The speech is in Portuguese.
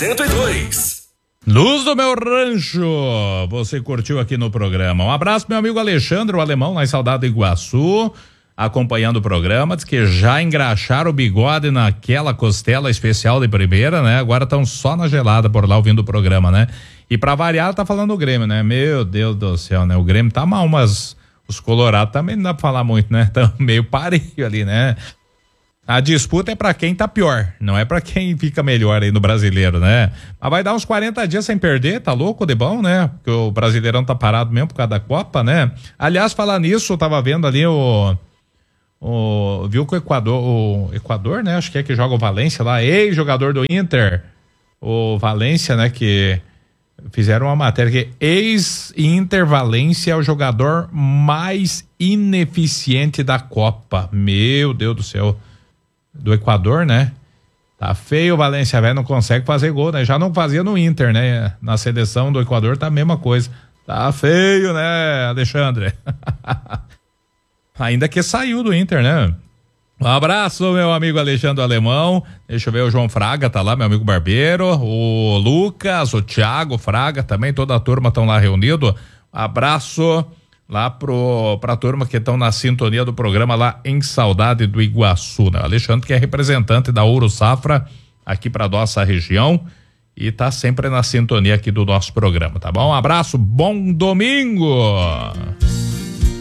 102. Luz do meu rancho, você curtiu aqui no programa. Um abraço, meu amigo Alexandre, o alemão, lá em Saudade do Iguaçu, acompanhando o programa. Diz que já engraxaram o bigode naquela costela especial de primeira, né? Agora estão só na gelada por lá ouvindo o programa, né? E pra variar, tá falando o Grêmio, né? Meu Deus do céu, né? O Grêmio tá mal, mas os colorados também não dá pra falar muito, né? Tão meio pareio ali, né? A disputa é pra quem tá pior, não é pra quem fica melhor aí no brasileiro, né? Mas vai dar uns 40 dias sem perder, tá louco de bom, né? Porque o Brasileirão tá parado mesmo por causa da Copa, né? Aliás, falar nisso, eu tava vendo ali viu que o Equador, né? Acho que é que joga o Valência lá, ex-jogador do Inter, o Valência, né? Que fizeram uma matéria que ex-Inter Valência é o jogador mais ineficiente da Copa. Meu Deus do céu. Do Equador, né? Tá feio o Valência, velho, não consegue fazer gol, né? Já não fazia no Inter, né? Na seleção do Equador tá a mesma coisa. Tá feio, né, Alexandre? Ainda que saiu do Inter, né? Um abraço, meu amigo Alexandre Alemão. Deixa eu ver, o João Fraga tá lá, meu amigo barbeiro. O Lucas, o Thiago Fraga também, toda a turma estão lá reunido. Abraço lá pra turma que estão na sintonia do programa lá em Saudade do Iguaçu, né? Alexandre, que é representante da Ouro Safra aqui pra nossa região e tá sempre na sintonia aqui do nosso programa, tá bom? Um abraço, bom domingo!